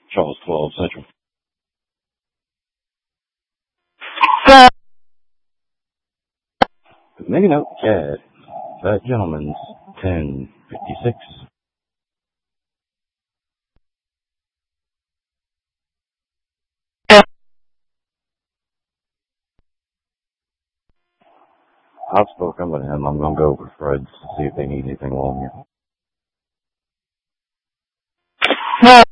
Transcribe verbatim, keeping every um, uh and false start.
Charles twelve Central. Make a note, Chad. That gentleman's ten fifty-six. I've spoken with him. I'm going to go over to Fred's to see if they need anything along here.